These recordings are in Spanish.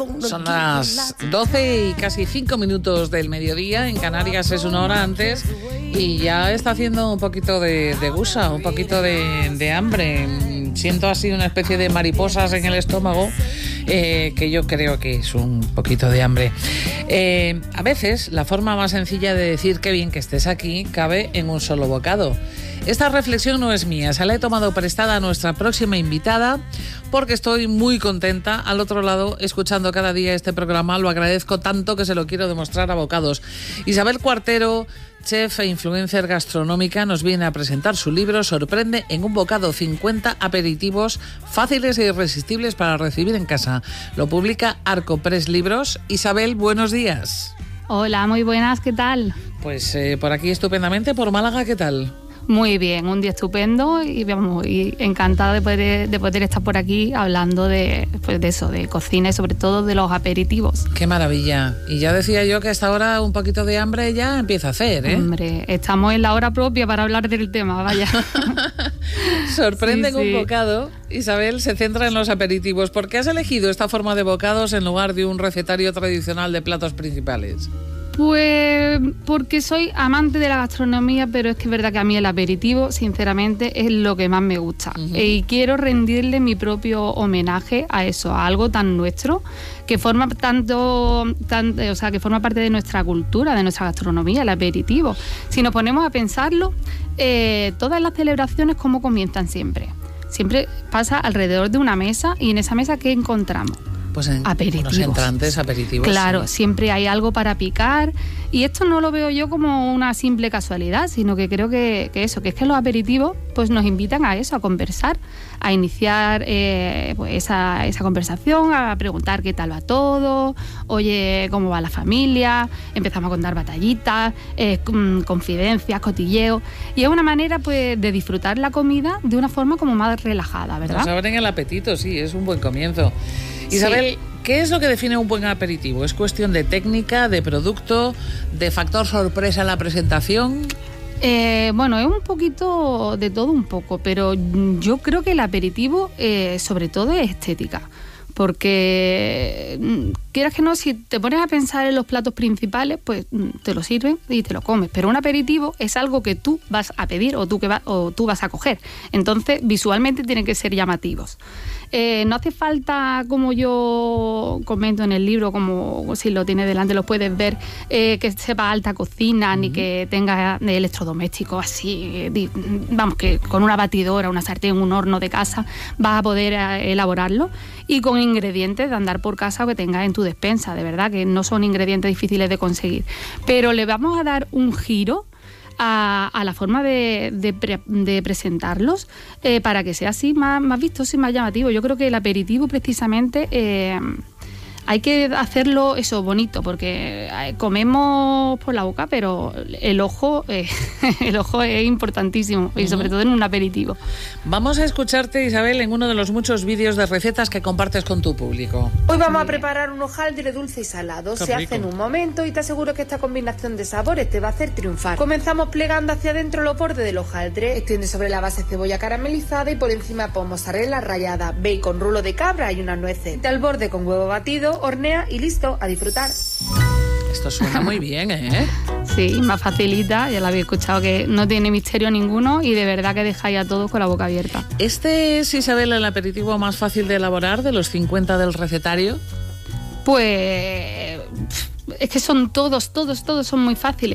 Son las 12 y casi 5 minutos del mediodía. En Canarias es una hora antes y ya está haciendo un poquito de gusa, un poquito de hambre. Siento así una especie de mariposas en el estómago, que yo creo que es un poquito de hambre. A veces la forma más sencilla de decir qué bien que estés aquí cabe en un solo bocado. Esta reflexión no es mía, se la he tomado prestada a nuestra próxima invitada porque estoy muy contenta al otro lado escuchando cada día este programa. Lo agradezco tanto que se lo quiero demostrar a bocados. Isabel Cuartero, chef e influencer gastronómica, nos viene a presentar su libro Sorprende en un bocado, 50 aperitivos fáciles e irresistibles para recibir en casa. Lo publica Arcopress Libros. Isabel, buenos días. Hola, muy buenas, ¿qué tal? Pues por aquí estupendamente, por Málaga, ¿qué tal? Muy bien, un día estupendo y encantada de poder estar por aquí hablando de eso, de cocina y sobre todo de los aperitivos. ¡Qué maravilla! Y ya decía yo que hasta ahora un poquito de hambre ya empieza a hacer, ¿eh? Hombre, estamos en la hora propia para hablar del tema, vaya. Sorprende Sí, un bocado. Isabel se centra en los aperitivos. ¿Por qué has elegido esta forma de bocados en lugar de un recetario tradicional de platos principales? Pues porque soy amante de la gastronomía, pero es que es verdad que a mí el aperitivo, sinceramente, es lo que más me gusta. Uh-huh. Y quiero rendirle mi propio homenaje a eso, a algo tan nuestro, que forma que forma parte de nuestra cultura, de nuestra gastronomía, el aperitivo. Si nos ponemos a pensarlo, todas las celebraciones, ¿cómo comienzan siempre? Siempre pasa alrededor de una mesa y en esa mesa, ¿qué encontramos? Pues aperitivos. Unos entrantes, aperitivos. Claro, sí. Siempre hay algo para picar y esto no lo veo yo como una simple casualidad, sino que creo que es que los aperitivos pues nos invitan a eso, a conversar, a iniciar esa conversación, a preguntar qué tal va todo, oye, cómo va la familia, empezamos a contar batallitas, confidencias, cotilleos, y es una manera pues de disfrutar la comida de una forma como más relajada, ¿verdad? Nos abren el apetito, sí, es un buen comienzo. Isabel, sí. ¿Qué es lo que define un buen aperitivo? ¿Es cuestión de técnica, de producto, de factor sorpresa en la presentación? Bueno, es un poquito de todo un poco, pero yo creo que el aperitivo sobre todo es estética. Porque, quieras que no, si te pones a pensar en los platos principales, pues te lo sirven y te lo comes. Pero un aperitivo es algo que tú vas a pedir o tú vas a coger. Entonces, visualmente tienen que ser llamativos. No hace falta, como yo comento en el libro, como si lo tienes delante lo puedes ver, que sepa alta cocina, ni que tenga electrodomésticos así. Vamos, que con una batidora, una sartén, un horno de casa vas a poder elaborarlo. Y con ingredientes de andar por casa que tengas en tu despensa, de verdad, que no son ingredientes difíciles de conseguir. Pero le vamos a dar un giro a la forma de presentarlos para que sea así más vistoso y más llamativo. Yo creo que el aperitivo precisamente hay que hacerlo eso bonito, porque comemos por la boca, pero el ojo es importantísimo, y sobre todo en un aperitivo. Vamos a escucharte, Isabel, en uno de los muchos vídeos de recetas que compartes con tu público. Hoy vamos a preparar un hojaldre dulce y salado. Se hace en un momento y te aseguro que esta combinación de sabores te va a hacer triunfar. Comenzamos plegando hacia adentro los bordes del hojaldre. Extiende sobre la base cebolla caramelizada y por encima pon mozzarella rallada, bacon, rulo de cabra y unas nueces. Al borde con huevo batido, hornea y listo, a disfrutar. Esto suena muy bien, ¿eh? Sí, más facilita, ya lo habéis escuchado, que no tiene misterio ninguno y de verdad que dejáis a todos con la boca abierta. ¿Este es, Isabel, el aperitivo más fácil de elaborar de los 50 del recetario? Pues es que todos son muy fáciles.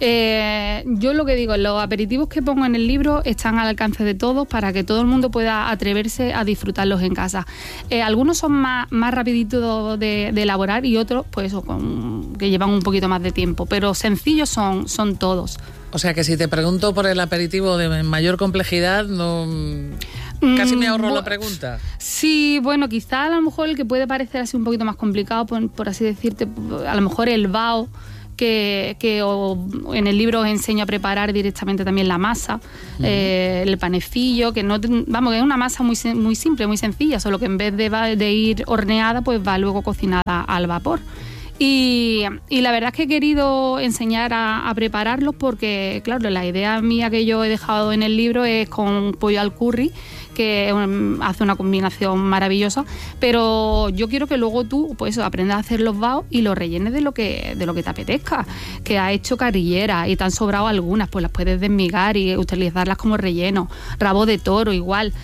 Yo lo que digo, los aperitivos que pongo en el libro están al alcance de todos para que todo el mundo pueda atreverse a disfrutarlos en casa. Algunos son más rapiditos de elaborar y otros pues que llevan un poquito más de tiempo, pero sencillos son todos. O sea que si te pregunto por el aperitivo de mayor complejidad, no... Casi me ahorro la pregunta. Sí, bueno, quizá a lo mejor el que puede parecer así un poquito más complicado, por así decirte, a lo mejor el bao, que en el libro os enseño a preparar directamente también la masa, el panecillo, que no, vamos, que es una masa muy simple, muy sencilla, solo que en vez de ir horneada, pues va luego cocinada al vapor. Y la verdad es que he querido enseñar a prepararlos porque, claro, la idea mía que yo he dejado en el libro es con pollo al curry, que hace una combinación maravillosa, pero yo quiero que luego tú pues aprendas a hacer los baos y los rellenes de lo que te apetezca. Que has hecho carrilleras y te han sobrado algunas, pues las puedes desmigar y utilizarlas como relleno. Rabo de toro igual.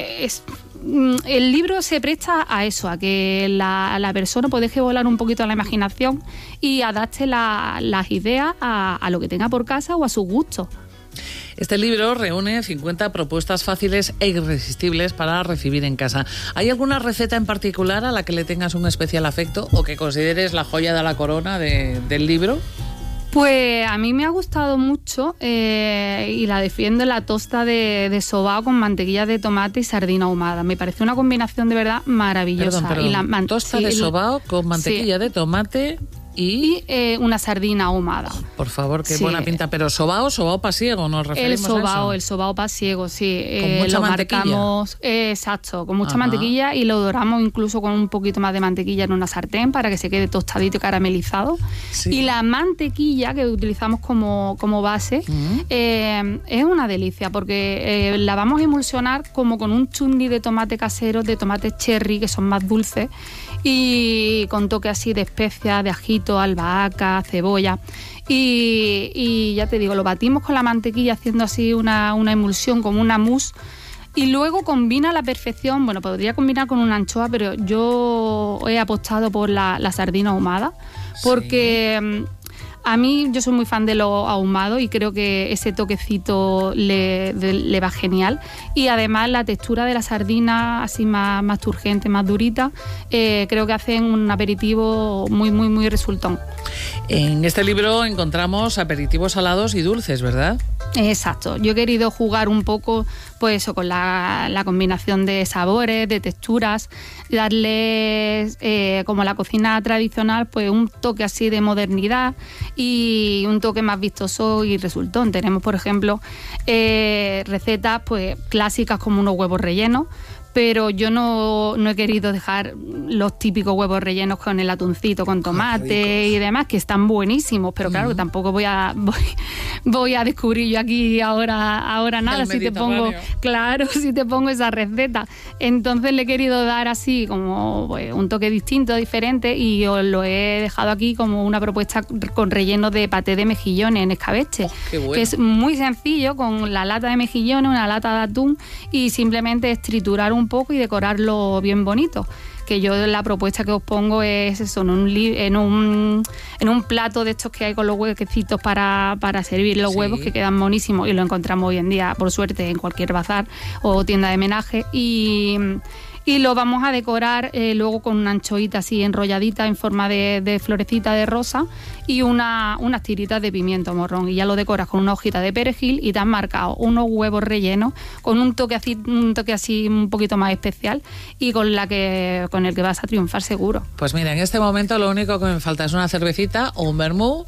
El libro se presta a eso, a que la persona pues deje volar un poquito la imaginación y adapte las ideas a lo que tenga por casa o a sus gustos. Este libro reúne 50 propuestas fáciles e irresistibles para recibir en casa. ¿Hay alguna receta en particular a la que le tengas un especial afecto o que consideres la joya de la corona del libro? Pues a mí me ha gustado mucho y la defiendo, la tosta de sobao con mantequilla de tomate y sardina ahumada. Me parece una combinación de verdad maravillosa. Perdón. Tosta de sobao con mantequilla de tomate y una sardina ahumada. Por favor, qué buena pinta. Pero sobao pasiego, nos referimos a eso. El sobao pasiego, sí. Con mucha lo mantequilla. Marcamos, exacto, con mucha mantequilla y lo doramos incluso con un poquito más de mantequilla en una sartén para que se quede tostadito y caramelizado. Sí. Y la mantequilla que utilizamos como base es una delicia porque la vamos a emulsionar como con un chutney de tomate casero, de tomate cherry, que son más dulces, y con toque así de especias, de ajito, albahaca, cebolla. Y ya te digo, lo batimos con la mantequilla haciendo así una emulsión, como una mousse. Y luego combina a la perfección, bueno, podría combinar con una anchoa, pero yo he apostado por la sardina ahumada, porque a mí yo soy muy fan de lo ahumado y creo que ese toquecito le va genial. Y además la textura de la sardina, así más turgente, más durita, creo que hacen un aperitivo muy, muy, muy resultón. En este libro encontramos aperitivos salados y dulces, ¿verdad? Exacto. Yo he querido jugar un poco pues eso, con la combinación de sabores, de texturas, darles, como la cocina tradicional, pues un toque así de modernidad y un toque más vistoso y resultón. Tenemos, por ejemplo, recetas pues clásicas como unos huevos rellenos, pero yo no he querido dejar los típicos huevos rellenos con el atuncito, con tomate y demás, que están buenísimos, pero claro, tampoco voy a descubrir yo aquí ahora nada si te pongo esa receta. Entonces le he querido dar así como pues, un toque distinto, diferente, y os lo he dejado aquí como una propuesta con relleno de paté de mejillones en escabeche, que es muy sencillo, con la lata de mejillones, una lata de atún, y simplemente es triturar un poco y decorarlo bien bonito. Que yo la propuesta que os pongo es eso, en un plato de estos que hay con los huequecitos para servir los huevos, que quedan monísimos, y lo encontramos hoy en día, por suerte, en cualquier bazar o tienda de homenaje, y lo vamos a decorar luego con una anchoita así enrolladita en forma de florecita de rosa y unas tiritas de pimiento morrón, y ya lo decoras con una hojita de perejil y te has marcado unos huevos rellenos con un toque así un poquito más especial y con el que vas a triunfar seguro. Pues mira, en este momento lo único que me falta es una cervecita o un vermú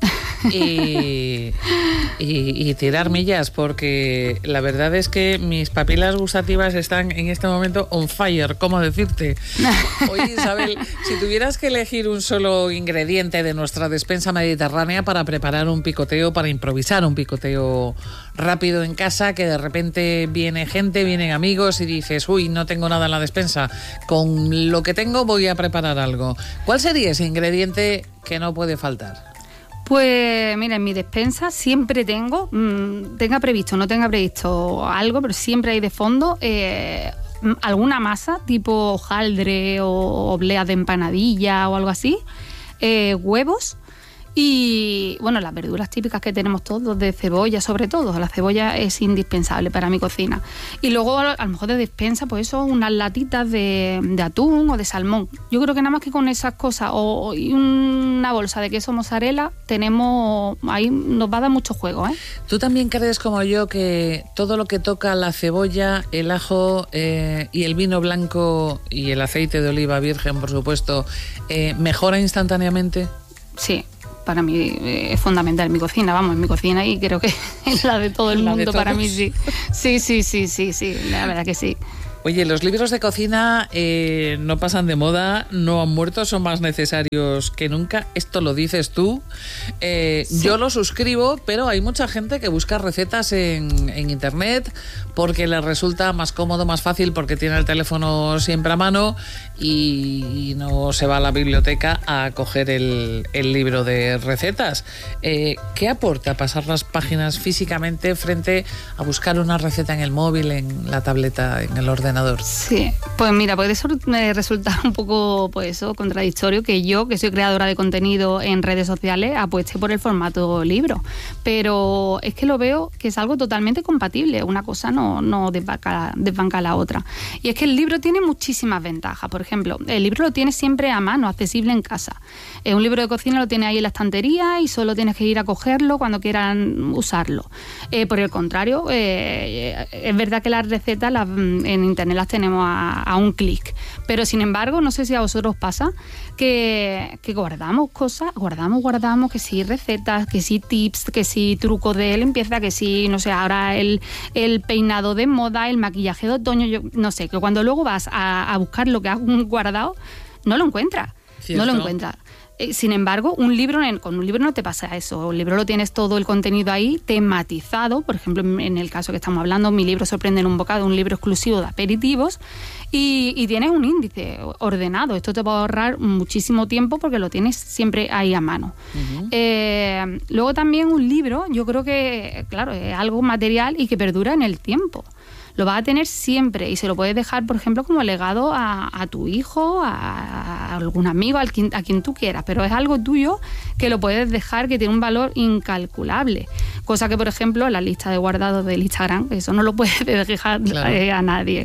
y tirar millas, porque la verdad es que mis papilas gustativas están en este momento on fire, ¿cómo decirte? Oye, Isabel, si tuvieras que elegir un solo ingrediente de nuestra despensa mediterránea para preparar un picoteo, para improvisar un picoteo rápido en casa, que de repente vienen amigos y dices, uy, no tengo nada en la despensa, con lo que tengo voy a preparar algo, ¿cuál sería ese ingrediente que no puede faltar? Pues mira, en mi despensa siempre tenga previsto, no tenga previsto algo, pero siempre hay de fondo alguna masa tipo hojaldre o obleas de empanadilla o algo así, huevos y bueno, las verduras típicas que tenemos todos, de cebolla sobre todo. La cebolla es indispensable para mi cocina. Y luego a lo mejor de despensa, pues eso, unas latitas de atún o de salmón. Yo creo que nada más que con esas cosas y una bolsa de queso mozzarella tenemos, ahí nos va a dar mucho juego, ¿eh? ¿Tú también crees como yo que todo lo que toca la cebolla, el ajo y el vino blanco y el aceite de oliva virgen, por supuesto, mejora instantáneamente? Sí. Para mí es fundamental en mi cocina, y creo que es la de todo el mundo, para mí sí. Sí, la verdad que sí. Oye, los libros de cocina no pasan de moda, no han muerto, son más necesarios que nunca. Esto lo dices tú. Sí. Yo lo suscribo, pero hay mucha gente que busca recetas en internet porque les resulta más cómodo, más fácil, porque tiene el teléfono siempre a mano y no se va a la biblioteca a coger el libro de recetas. ¿Qué aporta pasar las páginas físicamente frente a buscar una receta en el móvil, en la tableta, en el ordenador? Sí, pues mira, puede resultar un poco pues eso, contradictorio que yo, que soy creadora de contenido en redes sociales, apueste por el formato libro, pero es que lo veo que es algo totalmente compatible, una cosa no desbanca a la otra. Y es que el libro tiene muchísimas ventajas. Por ejemplo, el libro lo tienes siempre a mano, accesible en casa. Un libro de cocina lo tienes ahí en la estantería y solo tienes que ir a cogerlo cuando quieran usarlo. Por el contrario, es verdad que las recetas en internet las tenemos a un clic, pero sin embargo, no sé si a vosotros pasa que guardamos cosas, guardamos, que sí recetas, que sí tips, que sí trucos de limpieza, que sí, no sé, ahora el peinado de moda, el maquillaje de otoño, yo no sé, que cuando luego vas a buscar lo que has guardado, no lo encuentras. ¿Cierto? No lo encuentras. Sin embargo, con un libro no te pasa eso. Un libro lo tienes todo el contenido ahí tematizado. Por ejemplo, en el caso que estamos hablando, mi libro Sorprende en un bocado, un libro exclusivo de aperitivos, y tienes un índice ordenado. Esto te va a ahorrar muchísimo tiempo porque lo tienes siempre ahí a mano. Uh-huh. Luego también un libro, yo creo que, claro, es algo material y que perdura en el tiempo. Lo vas a tener siempre y se lo puedes dejar, por ejemplo, como legado a tu hijo, a algún amigo, a quien tú quieras, pero es algo tuyo que lo puedes dejar, que tiene un valor incalculable. Cosa que, por ejemplo, la lista de guardados del Instagram, eso no lo puedes dejar a nadie.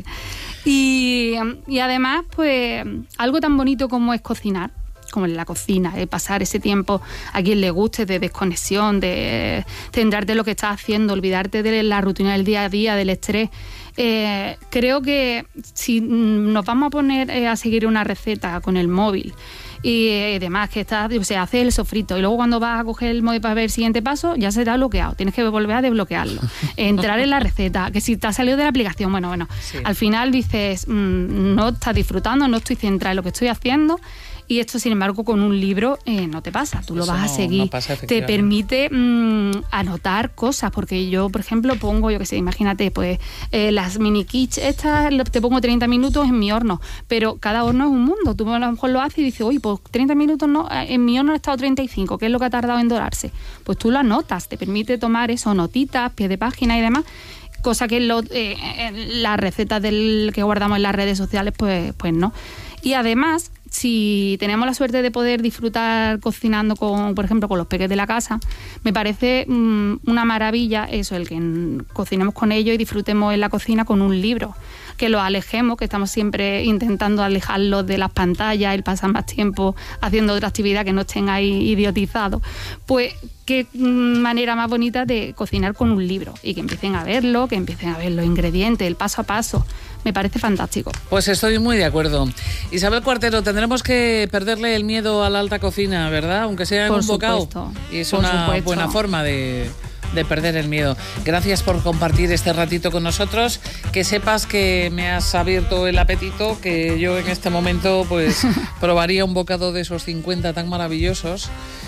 Y además, pues, algo tan bonito como es cocinar, como en la cocina, pasar ese tiempo a quien le guste, de desconexión, de centrarte en lo que estás haciendo, olvidarte de la rutina del día a día, del estrés. Creo que si nos vamos a poner a seguir una receta con el móvil y demás, que hace el sofrito y luego cuando vas a coger el móvil para ver el siguiente paso, ya se te ha bloqueado, tienes que volver a desbloquearlo, entrar en la receta, que si te ha salido de la aplicación, bueno, sí. Al final dices, no estás disfrutando, no estoy centrada en lo que estoy haciendo. Y esto, sin embargo, con un libro no te pasa, tú lo vas a seguir. No pasa, te permite anotar cosas, porque yo, por ejemplo, pongo, yo qué sé, imagínate, pues las mini kits estas, te pongo 30 minutos en mi horno, pero cada horno es un mundo. Tú a lo mejor lo haces y dices, oye, pues 30 minutos no, en mi horno he estado 35, ¿qué es lo que ha tardado en dorarse? Pues tú lo anotas, te permite tomar eso, notitas, pie de página y demás, cosa que las recetas que guardamos en las redes sociales, pues no. Y además, si tenemos la suerte de poder disfrutar cocinando, por ejemplo, con los peques de la casa, me parece una maravilla eso, el que cocinemos con ellos y disfrutemos en la cocina con un libro. Que los alejemos, que estamos siempre intentando alejarlos de las pantallas, el pasar más tiempo haciendo otra actividad, que no estén ahí idiotizados. Pues qué manera más bonita de cocinar con un libro y que empiecen a verlo, que empiecen a ver los ingredientes, el paso a paso. Me parece fantástico. Pues estoy muy de acuerdo. Isabel Cuartero, tendremos que perderle el miedo a la alta cocina, ¿verdad? Aunque sea en un bocado. Y es una buena forma de perder el miedo. Gracias por compartir este ratito con nosotros. Que sepas que me has abierto el apetito, que yo en este momento pues probaría un bocado de esos 50 tan maravillosos.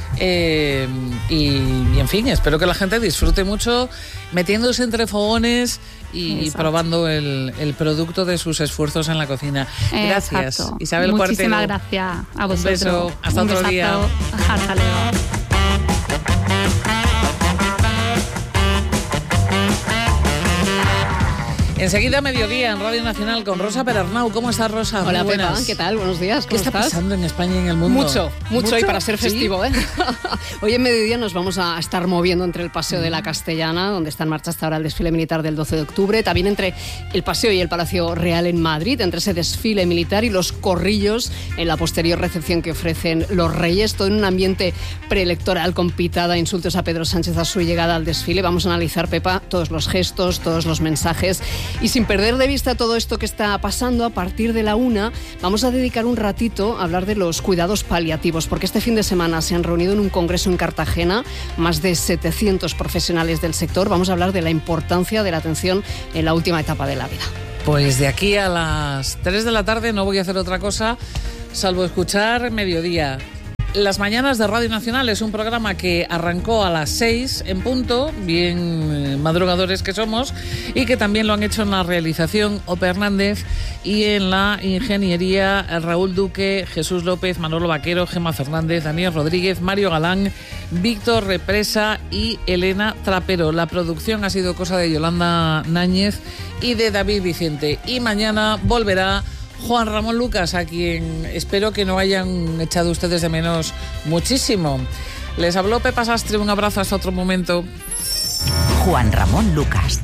Y en fin, espero que la gente disfrute mucho metiéndose entre fogones y probando el producto de sus esfuerzos en la cocina. Gracias. Exacto. Isabel Cuartero. Muchísimas gracias a vosotros. Un beso. Hasta otro día. Hasta luego. Enseguida mediodía en Radio Nacional con Rosa Perarnau. ¿Cómo estás, Rosa? Hola, muy buenas. Pepa, ¿qué tal? Buenos días. ¿Qué está pasando en España y en el mundo? Mucho y para ser festivo, ¿eh? Hoy en mediodía nos vamos a estar moviendo entre el Paseo de la Castellana, donde está en marcha hasta ahora el desfile militar del 12 de octubre, también entre el Paseo y el Palacio Real en Madrid, entre ese desfile militar y los corrillos en la posterior recepción que ofrecen los Reyes, todo en un ambiente preelectoral con pitada, insultos a Pedro Sánchez a su llegada al desfile. Vamos a analizar, Pepa, todos los gestos, todos los mensajes. Y sin perder de vista todo esto que está pasando, a partir de la 1 vamos a dedicar un ratito a hablar de los cuidados paliativos, porque este fin de semana se han reunido en un congreso en Cartagena más de 700 profesionales del sector. Vamos a hablar de la importancia de la atención en la última etapa de la vida. Pues de aquí a las 3 de la tarde no voy a hacer otra cosa salvo escuchar Mediodía. Las Mañanas de Radio Nacional es un programa que arrancó a las 6 en punto, bien madrugadores que somos, y que también lo han hecho en la realización Ope Hernández y en la ingeniería Raúl Duque, Jesús López, Manolo Vaquero, Gemma Fernández, Daniel Rodríguez, Mario Galán, Víctor Represa y Elena Trapero. La producción ha sido cosa de Yolanda Náñez y de David Vicente. Y mañana volverá Juan Ramón Lucas, a quien espero que no hayan echado ustedes de menos muchísimo. Les habló Pepa Sastre, un abrazo hasta otro momento. Juan Ramón Lucas.